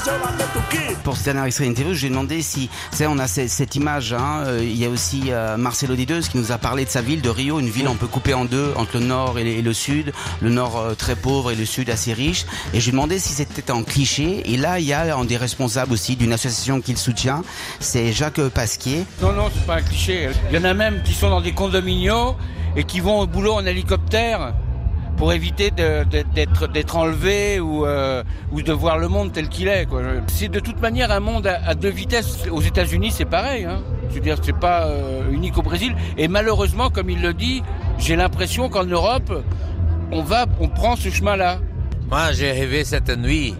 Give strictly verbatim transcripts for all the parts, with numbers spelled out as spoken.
Pour ce dernier extrait d'interview, je lui ai demandé si, tu sais, on a c- cette image, hein, euh, il y a aussi euh, Marcelo Dideuse qui nous a parlé de sa ville, de Rio, une ville on peut couper en deux, entre le nord et le, et le sud, le nord euh, très pauvre et le sud assez riche, et je lui ai demandé si c'était un cliché, et là il y a un des responsables aussi d'une association qu'il soutient, c'est Jacques Pasquier. Non, non, c'est pas un cliché, il y en a même qui sont dans des condominios et qui vont au boulot en hélicoptère pour éviter de, de, d'être, d'être enlevé ou, euh, ou de voir le monde tel qu'il est, quoi. C'est de toute manière un monde à, à deux vitesses. Aux États-Unis, c'est pareil, hein. Je veux dire, c'est pas euh, unique au Brésil. Et malheureusement, comme il le dit, j'ai l'impression qu'en Europe, on va, on prend ce chemin-là. Moi, j'ai rêvé cette nuit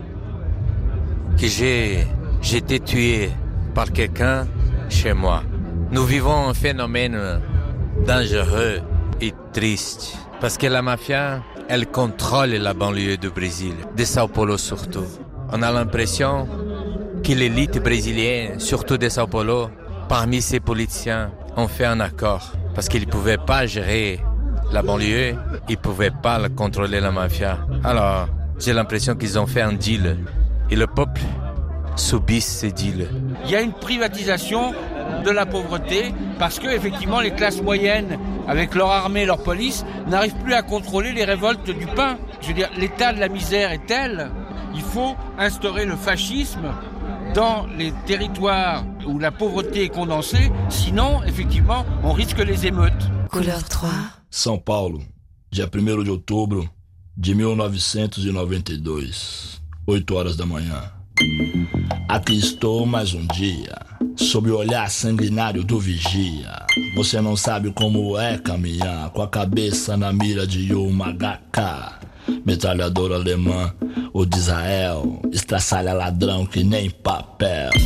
que j'ai, j'ai été tué par quelqu'un chez moi. Nous vivons un phénomène dangereux et triste. Parce que la mafia, elle contrôle la banlieue du Brésil, de Sao Paulo surtout. On a l'impression que l'élite brésilienne, surtout de Sao Paulo, parmi ses politiciens, ont fait un accord. Parce qu'ils ne pouvaient pas gérer la banlieue, ils ne pouvaient pas contrôler la mafia. Alors, j'ai l'impression qu'ils ont fait un deal. Et le peuple subit ce deal. Il y a une privatisation de la pauvreté parce que, effectivement, les classes moyennes, avec leur armée, leur police, n'arrivent plus à contrôler les révoltes du pain. Je veux dire, l'état de la misère est tel, il faut instaurer le fascisme dans les territoires où la pauvreté est condensée, sinon, effectivement, on risque les émeutes. Couleur trois. São Paulo, dia primeiro de outubro de mil novecentos e noventa e dois, oito horas da manhã. Aqui estou mais um dia, sob o olhar sanguinário do vigia. Você não sabe como é caminhar com a cabeça na mira de uma agá ká. Metralhadora alemã ou de Israel, estraçalha ladrão que nem papel.